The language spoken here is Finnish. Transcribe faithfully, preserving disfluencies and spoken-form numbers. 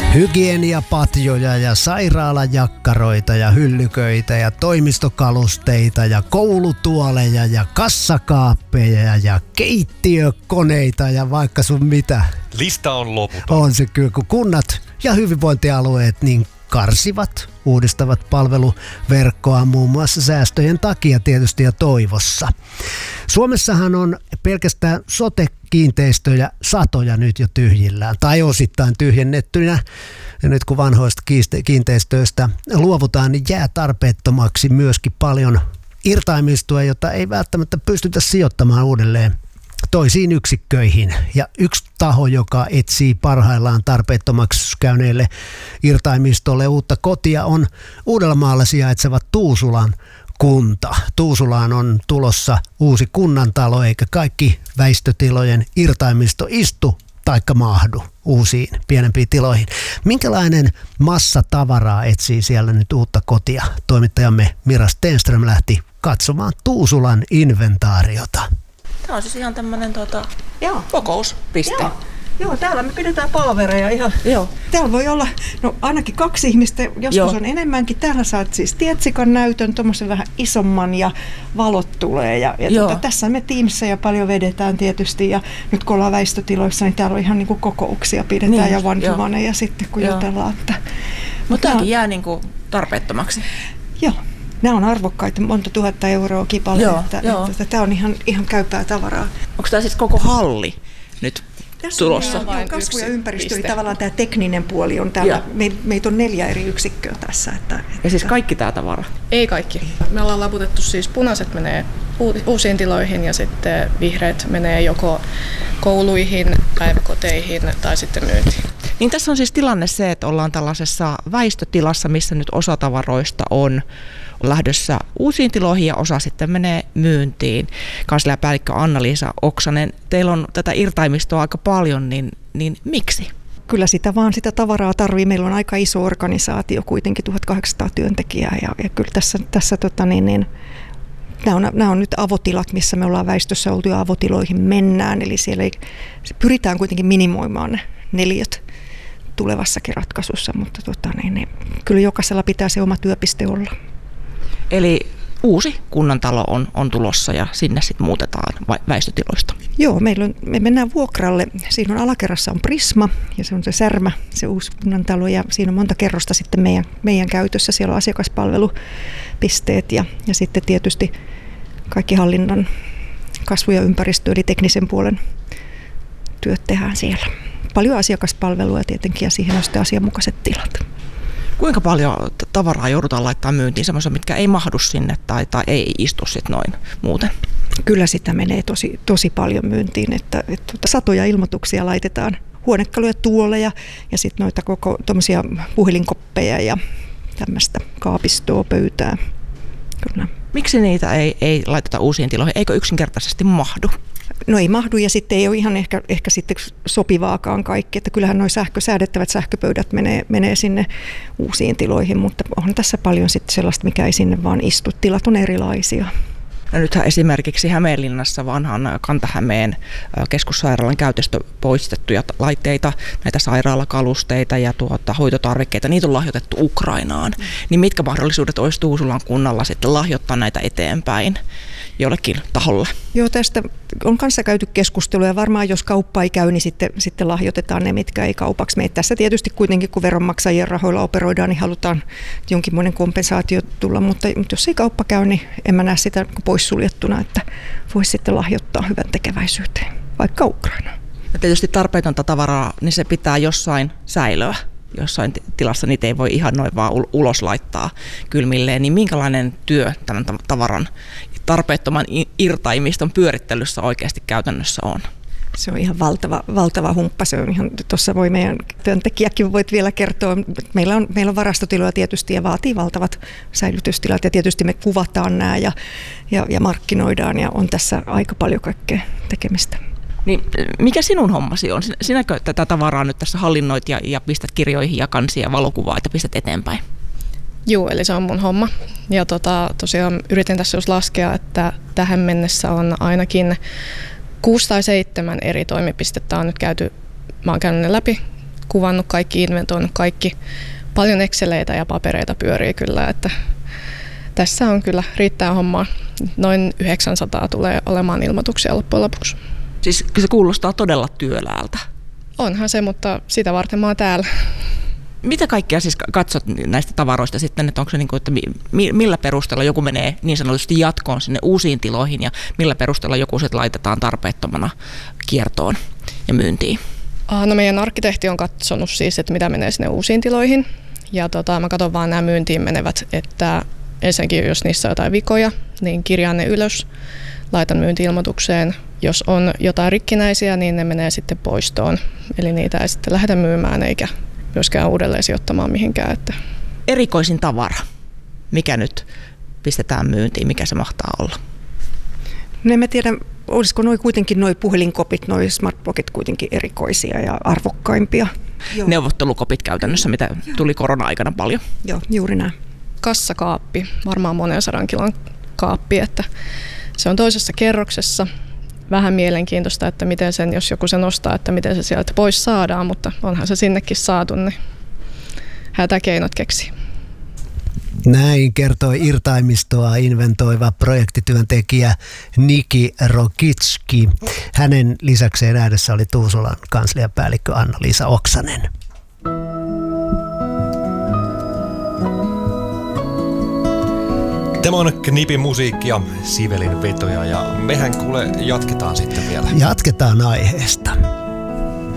Hygieniapatjoja ja sairaalajakkaroita ja hyllyköitä ja toimistokalusteita ja koulutuoleja ja kassakaappeja ja keittiökoneita ja vaikka sun mitä. Lista on loputon. On se kyllä, kun kunnat ja hyvinvointialueet niin karsivat, uudistavat palveluverkkoa muun muassa säästöjen takia tietysti ja toivossa. Suomessahan on pelkästään sote-kiinteistöjä satoja nyt jo tyhjillään tai osittain tyhjennettynä. Ja nyt kun vanhoista kiinteistöistä luovutaan, niin jää tarpeettomaksi myöskin paljon irtaimistoa, jota ei välttämättä pystytä sijoittamaan uudelleen toisiin yksikköihin. Ja yksi taho, joka etsii parhaillaan tarpeettomaksi käyneille irtaimistolle uutta kotia, on Uudellamaalla sijaitseva Tuusulan kunta. Tuusulaan on tulossa uusi kunnantalo, eikä kaikki väistötilojen irtaimisto istu taikka mahdu uusiin pienempiin tiloihin. Minkälainen massa tavaraa etsii siellä nyt uutta kotia? Toimittajamme Mira Stenström lähti katsomaan Tuusulan inventaariota. Tämä on siis ihan tämmöinen tuota, kokouspiste. Joo. Joo, täällä me pidetään palvereja ihan. Joo. Täällä voi olla no, ainakin kaksi ihmistä, joskus Joo. on enemmänkin. Täällä saat siis tietsikan näytön, tuommoisen vähän isomman ja valot tulee. Ja, ja tuota, tässä me Teamissa ja paljon vedetään tietysti. Ja nyt kun ollaan väistötiloissa, niin täällä on ihan niin kuin kokouksia pidetään niin, ja vanhumaneja sitten kun Joo. jutellaan. Että, mutta tämäkin jää niin kuin tarpeettomaksi. Joo. Nämä on arvokkaita, monta tuhatta euroa kipale. Joo, että, että, että tämä on ihan, ihan käypää tavaraa. Onko tämä siis koko halli nyt tässä tulossa? On ihan, kasvu ja ympäristö, eli tavallaan tämä tekninen puoli on täällä. Me, meitä on neljä eri yksikköä tässä. Että, että ja siis kaikki tämä tavara? Ei kaikki. Me ollaan laputettu siis punaiset menee uusiin tiloihin ja sitten vihreät menee joko kouluihin, päiväkoteihin tai sitten myyntiin. Niin tässä on siis tilanne se, että ollaan tällaisessa väistötilassa, missä nyt osa tavaroista on lähdössä uusiin tiloihin ja osa sitten menee myyntiin. Kansliapäällikkö Anna-Liisa Oksanen, teillä on tätä irtaimistoa aika paljon, niin, niin miksi? Kyllä sitä vaan sitä tavaraa tarvii. Meillä on aika iso organisaatio, kuitenkin tuhatkahdeksansataa työntekijää ja, ja kyllä tässä, tässä tota niin, niin, nämä, on, nämä on nyt avotilat, missä me ollaan väistössä oltu ja avotiloihin mennään, eli siellä ei, pyritään kuitenkin minimoimaan ne neliöt tulevassakin ratkaisussa, mutta tota niin, niin, kyllä jokaisella pitää se oma työpiste olla. Eli uusi kunnantalo on, on tulossa ja sinne sitten muutetaan väistötiloista. Joo, meillä on, me mennään vuokralle. Siinä on alakerrassa on Prisma ja se on se Särmä, se uusi kunnantalo ja siinä on monta kerrosta sitten meidän, meidän käytössä. Siellä on asiakaspalvelupisteet ja, ja sitten tietysti kaikki hallinnon kasvu- ja ympäristö eli teknisen puolen työt tehdään siellä. Paljon asiakaspalvelua tietenkin ja siihen on sitten asianmukaiset tilat. Kuinka paljon tavaraa joudutaan laittamaan myyntiin, semmoisia, mitkä ei mahdu sinne tai, tai ei istu sit noin muuten? Kyllä sitä menee tosi, tosi paljon myyntiin, että, että satoja ilmoituksia laitetaan, huonekaluja, tuoleja ja sitten noita koko tommosia puhelinkoppeja ja tämmöistä kaapistoa, pöytää. Kyllä. Miksi niitä ei, ei laiteta uusiin tiloihin? Eikö yksinkertaisesti mahdu? No ei mahdu ja sitten ei ole ihan ehkä, ehkä sitten sopivaakaan kaikki, että kyllähän nuo sähkö, säädettävät sähköpöydät menee, menee sinne uusiin tiloihin, mutta on tässä paljon sitten sellaista, mikä ei sinne vaan istu. Tilat on erilaisia. No nythän esimerkiksi Hämeenlinnassa vanhan Kanta-Hämeen keskussairaalan käytöstä poistettuja laitteita, näitä sairaalakalusteita ja tuota, hoitotarvikkeita, niitä on lahjoitettu Ukrainaan. Mm. Niin mitkä mahdollisuudet olisi Tuusulan kunnalla sitten lahjoittaa näitä eteenpäin jollekin taholle? Joo, tästä on kanssa käyty keskustelua ja varmaan jos kauppa ei käy, niin sitten, sitten lahjoitetaan ne, mitkä ei kaupaksi mene. Tässä tietysti kuitenkin, kun veronmaksajien rahoilla operoidaan, niin halutaan jonkinmoinen kompensaatio tulla, mutta, mutta jos ei kauppa käy, niin en mä näe sitä poissuljettuna, että voisi sitten lahjoittaa hyvän tekeväisyyteen, vaikka Ukrainaan. Ja tietysti tarpeetonta tavaraa, niin se pitää jossain säilöä. Jossain tilassa niitä ei voi ihan noin vaan ulos laittaa kylmilleen, niin minkälainen työ tämän tavaran tarpeettoman irtaimiston pyörittelyssä oikeasti käytännössä on? Se on ihan valtava, valtava humppa. Se on ihan, tuossa voi meidän työntekijäkin voit vielä kertoa. Meillä on, meillä on varastotiloja tietysti ja vaatii valtavat säilytystilat ja tietysti me kuvataan nämä ja, ja, ja markkinoidaan ja on tässä aika paljon kaikkea tekemistä. Niin mikä sinun hommasi on? Sinäkö tätä tavaraa nyt tässä hallinnoit ja, ja pistät kirjoihin ja kansia ja valokuvaa ja pistät eteenpäin? Joo, eli se on mun homma. Ja tota, tosiaan yritin tässä just laskea, että tähän mennessä on ainakin kuusi tai seitsemän eri toimipistettä on nyt käyty, mä oon käynyt ne läpi, kuvannut kaikki, inventoinut kaikki. Paljon exceleitä ja papereita pyörii kyllä, että tässä on kyllä, riittää hommaa. Noin yhdeksänsataa tulee olemaan ilmoituksia loppujen lopuksi. Siis se kuulostaa todella työläältä. Onhan se, mutta sitä varten mä oon täällä. Mitä kaikkea siis katsot näistä tavaroista sitten, että onko se niin kuin, että millä perusteella joku menee niin sanotusti jatkoon sinne uusiin tiloihin ja millä perusteella joku sitten laitetaan tarpeettomana kiertoon ja myyntiin? Ah, no meidän arkkitehti on katsonut siis, että mitä menee sinne uusiin tiloihin ja tota, mä katson vaan nämä myyntiin menevät, että ensinnäkin jos niissä on jotain vikoja, niin kirjaan ne ylös, laitan myynti-ilmoitukseen. Jos on jotain rikkinäisiä, niin ne menee sitten poistoon, eli niitä ei sitten lähdetä myymään eikä myöskään uudelleen sijoittamaan mihinkään. Että. Erikoisin tavara, mikä nyt pistetään myyntiin, mikä se mahtaa olla? No en mä tiedä, olisiko noi kuitenkin noi puhelinkopit, noi smartblogit kuitenkin erikoisia ja arvokkaimpia. Joo. Neuvottelukopit käytännössä, mitä tuli korona-aikana paljon. Joo, juuri näin. Kassakaappi, varmaan monen sadan kilon kaappi, että se on toisessa kerroksessa. Vähän mielenkiintoista, että miten sen, jos joku sen ostaa, että miten se sieltä pois saadaan, mutta onhan se sinnekin saatu, niin hätäkeinot keksi. Näin kertoi irtaimistoa inventoiva projektityöntekijä Niki Rokitski. Hänen lisäkseen äänessä oli Tuusulan kansliapäällikkö Anna-Liisa Oksanen. Tämä on Knipin musiikkia, Sivelin vetoja ja mehän kuule jatketaan sitten vielä. Jatketaan aiheesta.